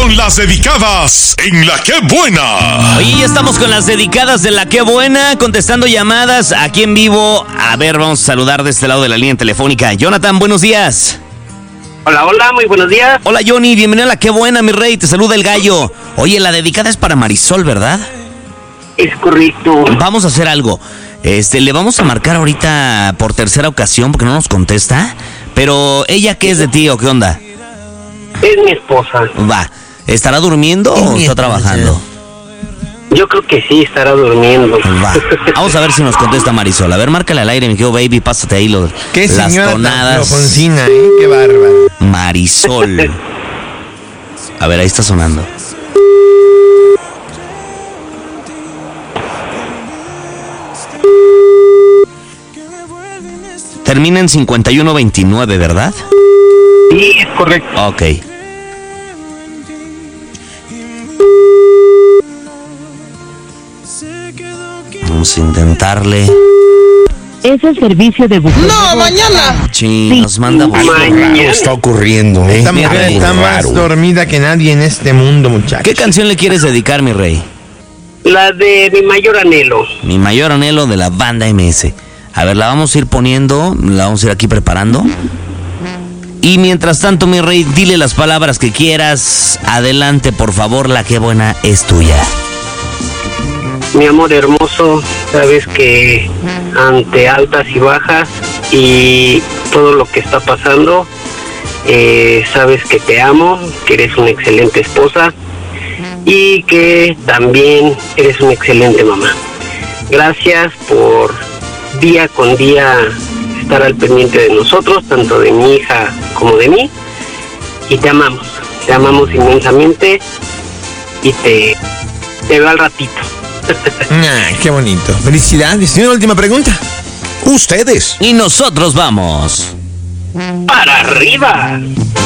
con las dedicadas en La Qué Buena. Oye, ya estamos con las dedicadas de La Qué Buena, contestando llamadas aquí en vivo. A ver, vamos a saludar de este lado de la línea telefónica. Jonathan, buenos días. Hola, muy buenos días. Hola, Johnny, bienvenido a La Qué Buena, mi rey. Te saluda el gallo. Oye, la dedicada es para Marisol, ¿verdad? Es correcto. Vamos a hacer algo. Le vamos a marcar ahorita por tercera ocasión porque no nos contesta. Pero, ¿ella qué es de ti o qué onda? Es mi esposa. Va. ¿Estará durmiendo o está trabajando? Yo creo que sí, estará durmiendo. Va. Vamos a ver si nos contesta Marisol. A ver, márcale al aire, mi querido baby, pásate ahí qué las señora tonadas. Tan flojoncina, qué bárbaro. Marisol. A ver, ahí está sonando. Termina en 5129, ¿verdad? Sí, es correcto. Ok. Vamos a intentarle. Es el servicio de buzón. ¡No, mañana! Sí, nos manda Algo raro está ocurriendo, ¿eh? Esta mujer Mira, está algo más raro. dormida que nadie en este mundo, muchachos. ¿Qué canción le quieres dedicar, mi rey? La de Mi Mayor Anhelo. Mi mayor anhelo de la banda MS. A ver, la vamos a ir poniendo, la vamos a ir aquí preparando. Y mientras tanto, mi rey, dile las palabras que quieras. Adelante, por favor, La Qué Buena es tuya. Mi amor hermoso, sabes que ante altas y bajas y todo lo que está pasando, sabes que te amo, que eres una excelente esposa y que también eres una excelente mamá. Gracias por día con día estar al pendiente de nosotros, tanto de mi hija como de mí, y te amamos inmensamente y te veo al ratito. Qué bonito. Felicidades. ¿Y una última pregunta? Ustedes. Y nosotros vamos. ¡Para arriba!